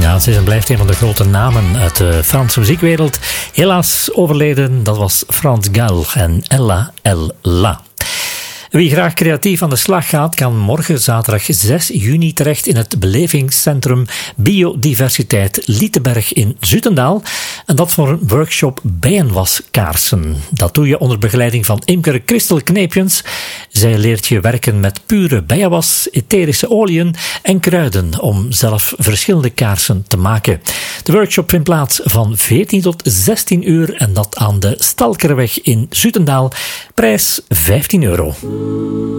Ja, ze is en blijft een van de grote namen uit de Franse muziekwereld. Helaas overleden, dat was Frans Gall en Ella Ella. Wie graag creatief aan de slag gaat, kan morgen zaterdag 6 juni terecht in het belevingscentrum Biodiversiteit Lietenberg in Zutendaal. En dat voor een workshop bijenwaskaarsen. Dat doe je onder begeleiding van imker Christel Kneepjens. Zij leert je werken met pure bijenwas, etherische oliën en kruiden om zelf verschillende kaarsen te maken. De workshop vindt plaats van 14 tot 16 uur en dat aan de Stalkerweg in Zutendaal. Prijs €15.